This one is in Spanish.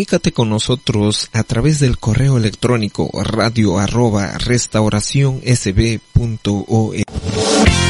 Comunícate con nosotros a través del correo electrónico radio@restauracionsb.org.